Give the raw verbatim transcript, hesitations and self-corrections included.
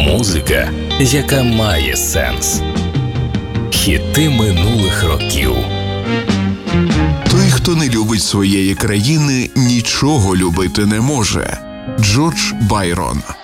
Музика, яка має сенс. Хіти минулих років. Той, хто не любить своєї країни, нічого любити не може. Джордж Байрон.